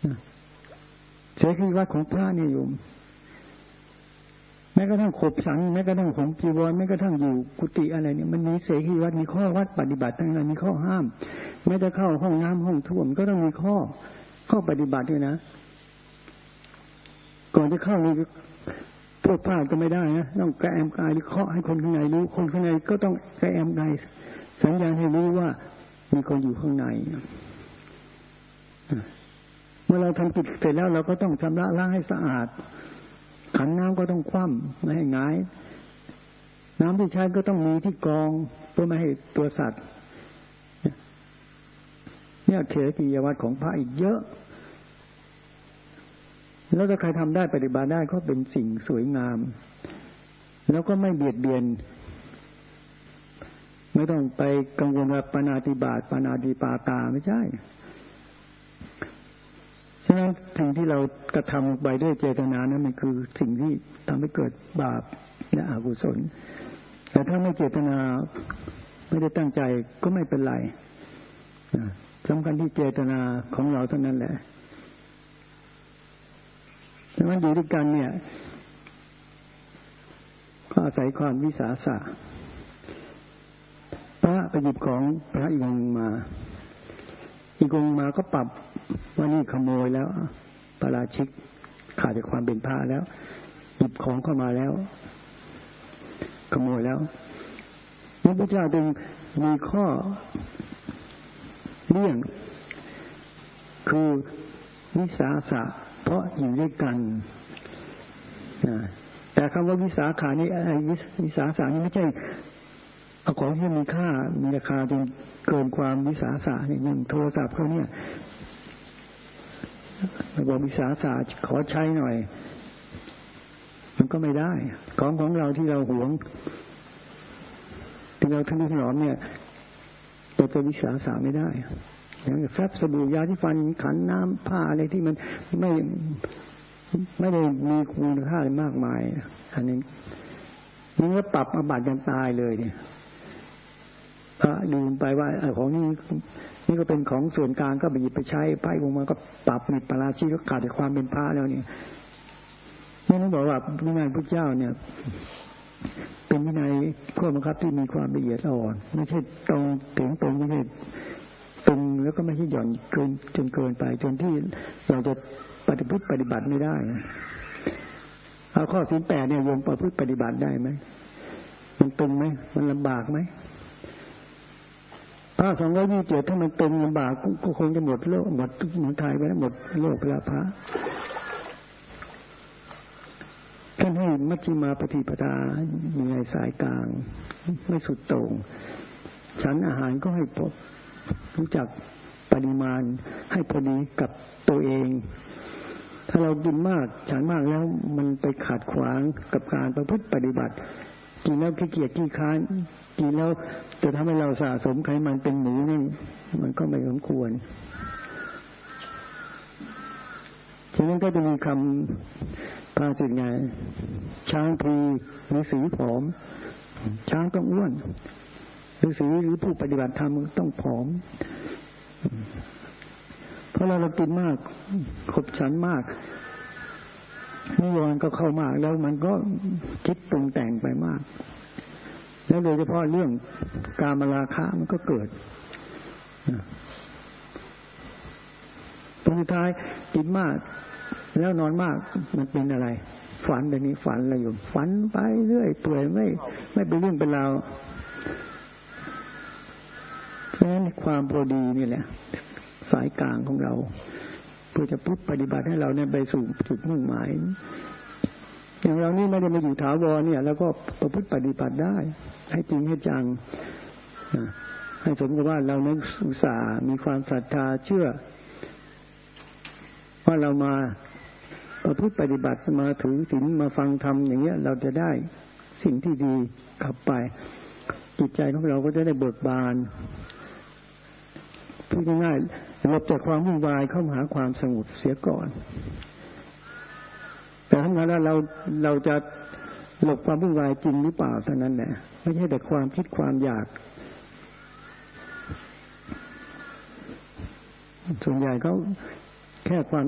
เสรีวัดของพระนี่โยมแม้กระทั่งขบสังแม้กระทั่งผมจีวรแม้กระทั่งอยู่กุฏิอะไรเนี่ยมันมีเสรีวัดมีข้อวัดปฏิบัติทั้งนั้นมีข้อห้ามไม่ได้เข้าห้องน้ำห้องท่วมก็ต้องมีข้อปฏิบัติด้วยนะก่อนจะเข้านี่พวกพลาดก็ไม่ได้นะต้องกระแอมกายหรือเคาะให้คนข้างในรู้คนข้างในก็ต้องกระแอมกายสัญญาณให้รู้ว่ามีคนอยู่ข้างในเมื่อเราทำกิจเสร็จแล้วเราก็ต้องชำระล้างให้สะอาดขันน้ำก็ต้องคว่ำไม่ให้หงายน้ำที่ใช้ก็ต้องมีที่กรองเพื่อไม่ให้ตัวสัตว์เนี่ยเถรกิยวัตรของพระอีกเยอะแล้วถ้าใครทำได้ปฏิบัติได้ก็เป็นสิ่งสวยงามแล้วก็ไม่เบียดเบียนไม่ต้องไปกังวลว่าปาณาติบาตปาณาติปาตาไม่ใช่ฉะนั้นสิ่งที่เรากระทำไปด้วยเจตนานั้นมันคือสิ่งที่ทำให้เกิดบาปและอกุศลแต่ถ้าไม่เจตนาไม่ได้ตั้งใจก็ไม่เป็นไรสำคัญที่เจตนาของเราเท่านั้นแหละฉะนั้นอยู่ด้วยกันเนี่ยก็อาศัยความวิสาสะพระไปหยิบของพระอีกองมาอีกองมาก็ปรับว่านี่ขโมยแล้วปาราชิกขาดจากความเป็นพระแล้วหยิบของเข้ามาแล้วขโมยแล้วพระพุทธเจ้าจึงมีข้อเลี่ยงคือวิสาสะเพราะอยู่ด้วยกันแต่คำว่าวิสาขานี่วิสาสะนี่ไม่ใช่เอาของที่มีค่ามีราคาจนเกินความวิสาสะนี่อย่างโทรศัพท์เขาเนี่ยบอกวิสาสะขอใช้หน่อยมันก็ไม่ได้ของเราที่เราหวงที่เราทนุถนอมเนี่ยเราจะวิสาสะไม่ได้อย่างแฟบสบู่ยาที่ฟันขันน้ำผ้าอะไรที่มันไม่ได้มีคุณค่ามากมายอันนี้นี่ก็ปรับอาบัติกันตายเลยเนี่ยพระลืมไปว่าของนี่ก็เป็นของส่วนกลางก็ไปหยิบไปใช้ไปลงมาก็ปรับในปาราชิกก็ขาดจากความเป็นพระแล้วเนี่ยนี่ต้องบอกว่าวินัยพระเจ้าเนี่ยเป็นวินัยข้อบังคับที่มีความละเอียดอ่อนไม่ใช่ตรงถึงตรงไม่ใช่ตรงแล้วก็ไม่ใช่หย่อนเกินจนเกินไปจนที่เราจะปฏิบัติไม่ได้เอาข้อศีล8เนี่ยโยมประพฤติปฏิบัติได้ไหมมันตรงไหมมันลำบากไหมพระ227ถ้ามันตรงลำบากก็คงจะหมดโลกหมดเมืองไทยไปแล้วหมดโลกไปแล้วพระท่านให้มัชฌิมาปฏิปทาอยู่ในสายกลางไม่สุดโต่งฉันอาหารก็ให้พอรู้จักปริมาณให้พอดีกับตัวเองถ้าเรากินมากฉันมากแล้วมันไปขัดขวางกับการประพฤติปฏิบัติกินแล้วขี้เกียจขี้ค้านกินแล้วจะทำให้เราสะสมไขมันเป็นหมูนี่มันก็ไม่สมควรฉะนั้นก็จะมีคำภาษิตไงช้างพีฤาษีผอมช้างต้องอ้วนฤาษีหรือผู้ปฏิบัติธรรมต้องผอมเพราะเรากินมากขบฉันมากนิวรณ์ก็เข้ามากแล้วมันก็คิดปรุงแต่งไปมากแล้วโดยเฉพาะเรื่องกามราคะมันก็เกิดตอนสุดท้ายกินมากแล้วนอนมากมันเป็นอะไรฝันแบบนี้ฝันอะไรอยู่ฝันไปเรื่อยเปื่อยไม่เป็นเรื่องเป็นราวเพราะฉะนั้นความพอดีนี่แหละสายกลางของเราเพื่อจะปฏิบัติให้เราเนี่ยไปสู่จุดมุ่งหมายอย่างเรานี่ไม่ได้มาอยู่ถาวรเนี่ยแล้วก็ประพฤติปฏิบัติได้ให้จริงให้จังให้สมกับว่าเรานั้นอุตส่าห์มีความศรัทธาเชื่อว่าเรามาประพฤติปฏิบัติมาถือศีลมาฟังธรรมอย่างเงี้ยเราจะได้สิ่งที่ดีกลับไปจิตใจของเราก็จะได้เบิกบานพูดง่ายๆหลบจากความวุ่นวายเข้าหาความสงบเสียก่อนแต่ทั้งนั้นเราจะหลบความวุ่นวายจริงหรือเปล่าเท่านั้นแหละไม่ใช่แต่ความคิดความอยากส่วนใหญ่เขาแค่ความ